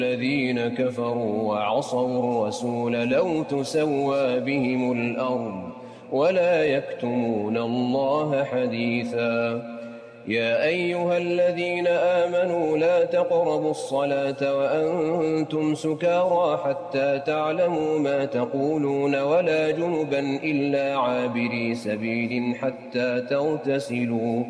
الذين كفروا وعصوا الرسول لو تسوى بهم الأرض ولا يكتمون الله حديثا. يا أيها الذين آمنوا لا تقربوا الصلاة وأنتم سكارى حتى تعلموا ما تقولون ولا جنبا إلا عابري سبيل حتى تغتسلوا